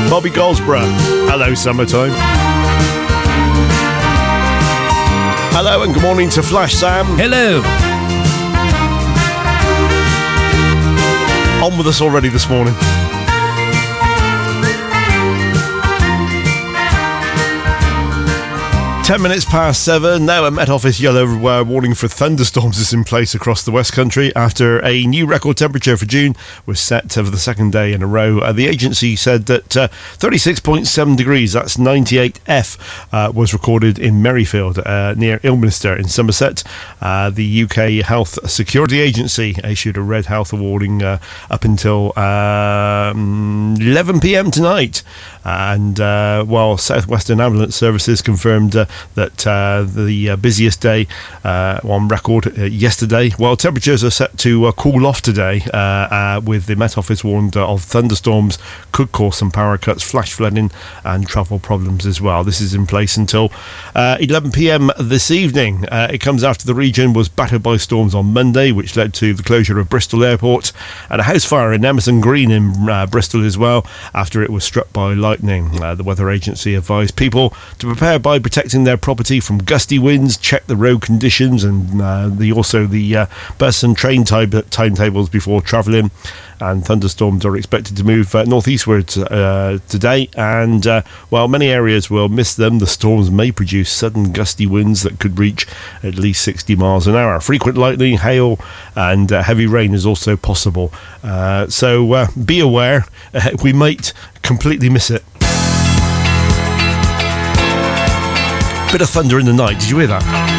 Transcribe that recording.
Bobby Goldsborough. Hello, summertime. Hello and good morning to Flash Sam. Hello. On with us already this morning. 10 minutes past 7. Now a Met Office yellow warning for thunderstorms is in place across the West Country after a new record temperature for June was set for the second day in a row. The agency said that 36.7 degrees, that's 98 F, was recorded in Merrifield near Ilminster in Somerset. The UK Health Security Agency issued a red health warning up until 11 p.m. tonight. And while South Western Ambulance Services confirmed that the busiest day on record yesterday, while temperatures are set to cool off today, with the Met Office warned of thunderstorms could cause some power cuts, flash flooding and travel problems as well. This is in place until 11 p.m. this evening. It comes after the region was battered by storms on Monday, which led to the closure of Bristol Airport and a house fire in Emerson Green in Bristol as well after it was struck by lightning. The weather agency advised people to prepare by protecting their property from gusty winds, check the road conditions and the bus and train timetables before travelling. And thunderstorms are expected to move northeastward today, and while many areas will miss them, the storms may produce sudden gusty winds that could reach at least 60 miles an hour. Frequent lightning, hail and heavy rain is also possible, so be aware, we might completely miss it. Bit of thunder in the night, did you hear that?